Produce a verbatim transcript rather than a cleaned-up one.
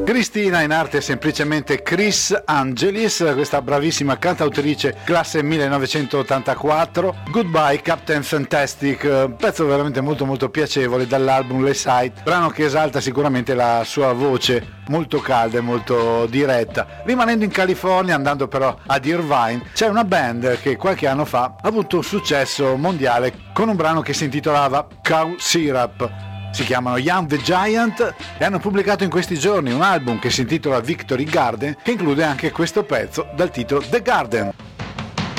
Cristina, in arte semplicemente Chris Angelis, questa bravissima cantautrice classe millenovecentottantaquattro. Goodbye Captain Fantastic, pezzo veramente molto molto piacevole dall'album Le Side, brano che esalta sicuramente la sua voce molto calda e molto diretta. Rimanendo in California, andando però ad Irvine, c'è una band che qualche anno fa ha avuto un successo mondiale con un brano che si intitolava Cow Syrup. Si chiamano Young the Giant e hanno pubblicato in questi giorni un album che si intitola Victory Garden, che include anche questo pezzo dal titolo The Garden.